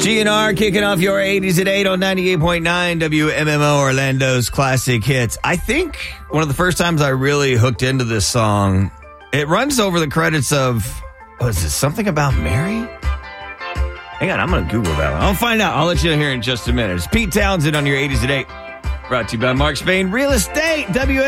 GNR kicking off your 80s at 8 on 98.9 WMMO Orlando's Classic Hits. I think one of the first times I really hooked into this song, it runs over the credits of, is it Something About Mary? Hang on, I'm going to Google that one. I'll find out. I'll let you know here in just a minute. It's Pete Townsend on your 80s at 8. Brought to you by Mark Spain Real Estate.